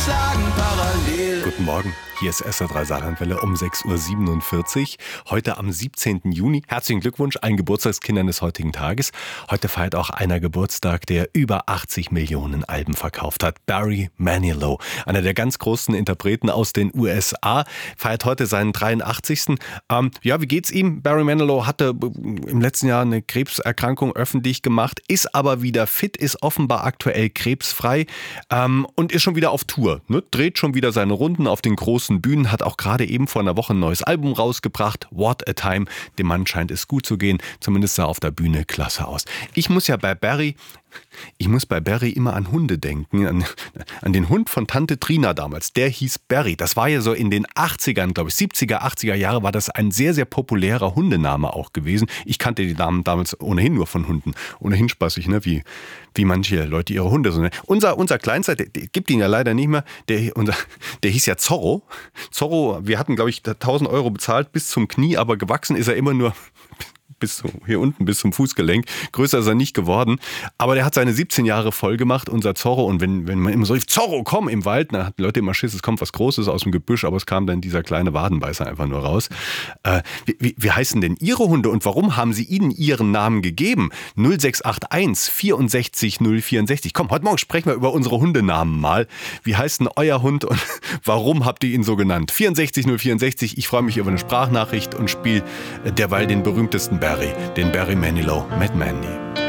schlagen parallel. Guten Morgen, hier ist SR3 Saarlandwelle um 6.47 Uhr. Heute am 17. Juni. Herzlichen Glückwunsch allen Geburtstagskindern des heutigen Tages. Heute feiert auch einer Geburtstag, der über 80 Millionen Alben verkauft hat. Barry Manilow, einer der ganz großen Interpreten aus den USA, feiert heute seinen 83. Wie geht's ihm? Barry Manilow hatte im letzten Jahr eine Krebserkrankung öffentlich gemacht, ist aber wieder fit, ist offenbar aktuell krebsfrei und ist schon wieder auf Tour. Ne? Dreht schon wieder seine Runden auf den großen Bühnen, hat auch gerade eben vor einer Woche ein neues Album rausgebracht, What a Time. Dem Mann scheint es gut zu gehen, zumindest sah er auf der Bühne klasse aus. Ich muss bei Barry immer an Hunde denken, an den Hund von Tante Trina damals. Der hieß Barry. Das war ja so in den 80ern, glaube ich, 70er, 80er Jahre war das ein sehr, sehr populärer Hundename auch gewesen. Ich kannte die Namen damals ohnehin nur von Hunden. Ohnehin spaßig, ne? Wie manche Leute ihre Hunde so. Ne? Unser Kleinster, der gibt ihn ja leider nicht mehr, der hieß ja Zorro. Zorro, wir hatten, glaube ich, 1.000 Euro bezahlt bis zum Knie, aber gewachsen ist er immer nur bis zum Fußgelenk. Größer ist er nicht geworden. Aber der hat seine 17 Jahre voll gemacht, unser Zorro. Und wenn man immer so rief, Zorro, komm, im Wald, dann hatten Leute immer Schiss, es kommt was Großes aus dem Gebüsch, aber es kam dann dieser kleine Wadenbeißer einfach nur raus. Wie heißen denn Ihre Hunde und warum haben Sie ihnen Ihren Namen gegeben? 0681 64 064. Komm, heute Morgen sprechen wir über unsere Hundenamen mal. Wie heißt denn euer Hund und warum habt ihr ihn so genannt? 64 064. Ich freue mich über eine Sprachnachricht und spiele derweil den berühmtesten den Barry Manilow mit Mandy.